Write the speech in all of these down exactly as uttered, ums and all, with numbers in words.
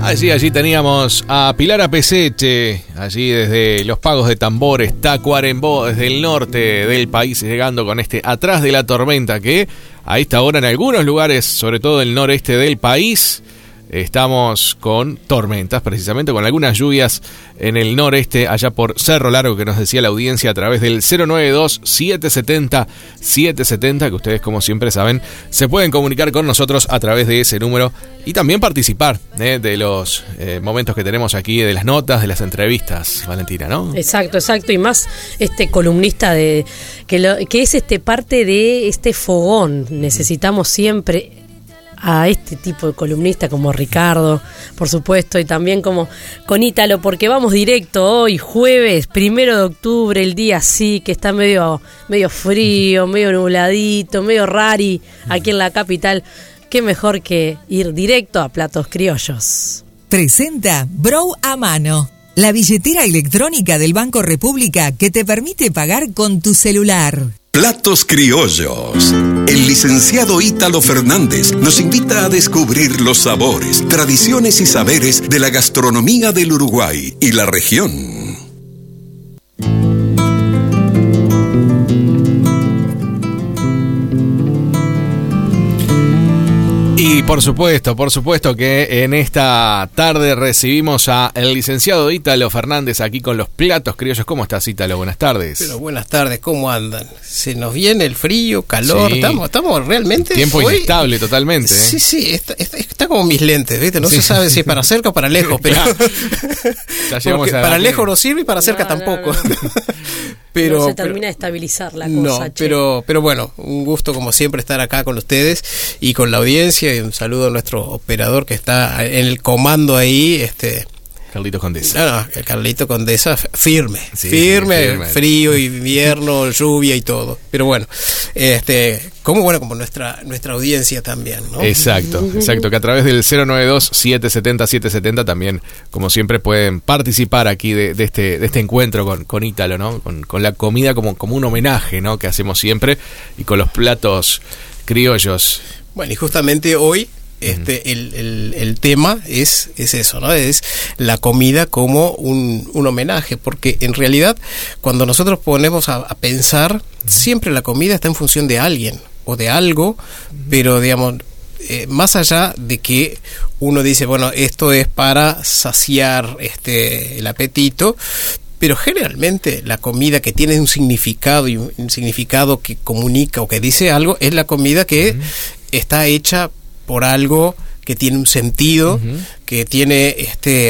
Allí, allí teníamos a Pilar Apeseche, allí desde los Pagos de Tambores, Tacuarembó, desde el norte del país, llegando con este Atrás de la Tormenta, que a esta hora en algunos lugares, sobre todo el noreste del país, estamos con tormentas, precisamente con algunas lluvias en el noreste, allá por Cerro Largo, que nos decía la audiencia a través del cero nueve dos, siete siete cero, siete siete cero, que ustedes, como siempre saben, se pueden comunicar con nosotros a través de ese número y también participar eh, de los eh, momentos que tenemos aquí, de las notas, de las entrevistas, Valentina, ¿no? Exacto, exacto, y más este columnista de que, lo, que es este parte de este fogón. Necesitamos siempre a este tipo de columnista como Ricardo, por supuesto, y también como con Ítalo, porque vamos directo hoy, jueves, primero de octubre, el día sí, que está medio, medio frío, medio nubladito, medio rari aquí en la capital. Qué mejor que ir directo a Platos Criollos. Presenta Brow a Mano, la billetera electrónica del Banco República que te permite pagar con tu celular. Platos Criollos. El licenciado Ítalo Fernández nos invita a descubrir los sabores, tradiciones y saberes de la gastronomía del Uruguay y la región. Y por supuesto, por supuesto que en esta tarde recibimos a el licenciado Ítalo Fernández aquí con los Platos Criollos. ¿Cómo estás, Ítalo? Buenas tardes. Pero buenas tardes, ¿cómo andan? Se nos viene el frío, calor, sí. estamos, estamos realmente... Tiempo hoy... inestable totalmente. ¿eh? Sí, sí, está, está, está como mis lentes, ¿viste? No sí. se sabe si es para cerca o para lejos, pero... Ya llegamos a para lejos no sirve y para cerca no, tampoco. No, no. Pero, no se pero, termina de estabilizar la cosa. No, pero, pero bueno, un gusto como siempre estar acá con ustedes y con la audiencia, y un saludo a nuestro operador que está en el comando ahí, este... Carlito Condesa. No, no, el Carlito Condesa firme, sí, firme, sí, firme, frío, invierno, lluvia y todo. Pero bueno, este, como bueno, como nuestra nuestra audiencia también, ¿no? Exacto, exacto, que a través del cero nueve dos, siete siete cero, siete siete cero también, como siempre, pueden participar aquí de, de este de este encuentro con, con Ítalo, ¿no? Con, con la comida como, como un homenaje, ¿no? Que hacemos siempre, y con los platos criollos. Bueno, y justamente hoy Este, el, el, el tema es, es eso, ¿no? Es la comida como un, un homenaje, porque en realidad cuando nosotros ponemos a, a pensar, siempre la comida está en función de alguien o de algo, pero digamos, eh, más allá de que uno dice, bueno, esto es para saciar este el apetito, pero generalmente la comida que tiene un significado y un, un significado que comunica o que dice algo, es la comida que uh-huh. está hecha por algo que tiene un sentido, uh-huh. que tiene este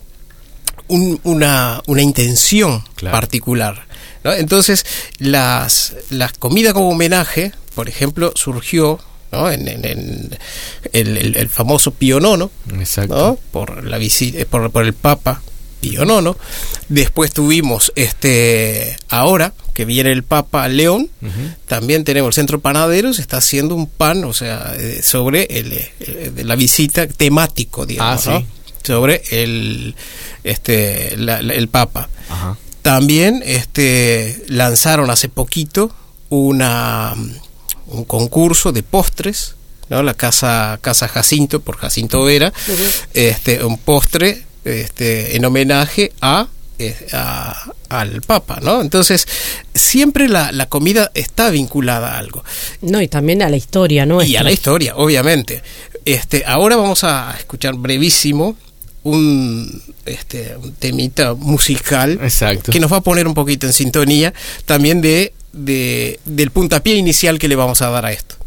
un, una, una intención claro. particular, ¿no? Entonces, las, las comidas como homenaje, por ejemplo, surgió, ¿no? en, en, en el, el, el famoso Pío Nono, ¿no? por la visita, por, por el Papa Pío Nono. Después tuvimos este ahora que viene el Papa León, uh-huh. también tenemos el Centro Panaderos, está haciendo un pan, o sea, eh, sobre el, el, la visita temático, digamos, ah, ¿no? sí. sobre el este la, la, el Papa. Uh-huh. También este lanzaron hace poquito una un concurso de postres, ¿no? La casa casa Jacinto, por Jacinto Vera, uh-huh. este un postre este en homenaje a A, al Papa, ¿no? Entonces, siempre la, la comida está vinculada a algo. No, y también a la historia, ¿no? Y a la historia, obviamente. Este, ahora vamos a escuchar brevísimo un, este, un temita musical. Exacto. Que nos va a poner un poquito en sintonía también de, de del puntapié inicial que le vamos a dar a esto.